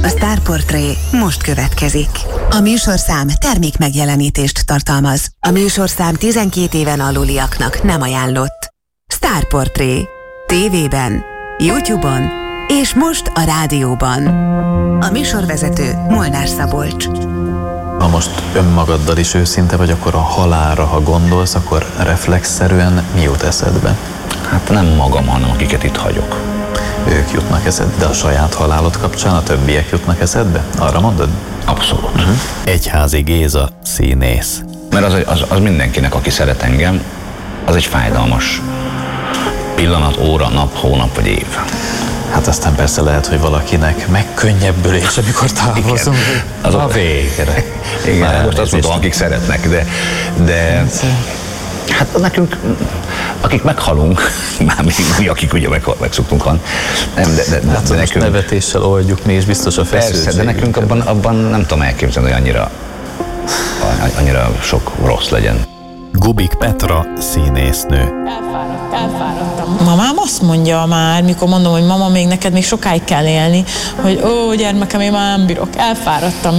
A Starportré most következik. A műsorszám termék megjelenítést tartalmaz. A műsorszám 12 éven aluliaknak nem ajánlott. Starportré. TV-ben, YouTube-on és most a rádióban. A műsorvezető Molnár Szabolcs. Ha most önmagaddal is őszinte vagy, akkor a halálra, ha gondolsz, akkor reflexzerűen mi jut eszedbe? Hát nem magam, hanem akiket itt hagyok. Ők jutnak eszedbe, de a saját halálod kapcsán a többiek jutnak eszedbe? Arra mondod? Abszolút. Egyházi Géza, színész. Mert az mindenkinek, aki szeret engem, az egy fájdalmas pillanat, óra, nap, hónap vagy év. Hát aztán persze lehet, hogy valakinek megkönnyebbülés, amikor távozunk. Az a végre. Igen, most azt mondom, akik szeretnek, de hát nekünk, akik meghalunk, már mi akik ugye meg szoktunk halni. Nem, de hát nekünk nevetéssel oldjuk mi is biztos a feszültség. Persze, de nekünk abban nem tudom elképzelni, hogy annyira sok rossz legyen. Gubik Petra, színésznő. Elfáradtam. Mamám azt mondja már, mikor mondom, hogy mama, még neked még sokáig kell élni, hogy ó, gyermekem, én már nem bírok, elfáradtam.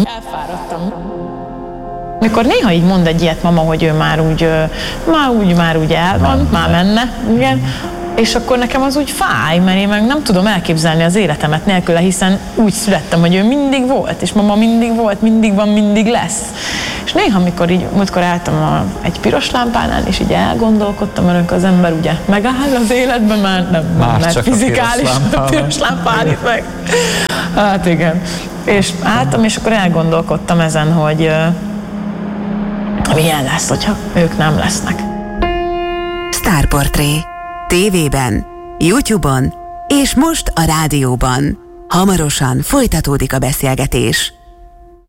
Mikor néha így mond egy ilyet mama, hogy ő már úgy el van, már menne, igen, és akkor nekem az úgy fáj, mert én meg nem tudom elképzelni az életemet nélküle, hiszen úgy születtem, hogy ő mindig volt, és mama mindig volt, mindig van, mindig lesz. És néha, amikor így, múltkor álltam egy piros lámpánál, és így elgondolkodtam, mert az ember ugye megáll az életben, már nem, mert fizikális a piros lámpa állít meg. Hát igen. És álltam, és akkor elgondolkodtam ezen, hogy milyen lesz, hogyha ők nem lesznek. Starportré. TV-ben, YouTube-on és most a rádióban. Hamarosan folytatódik a beszélgetés.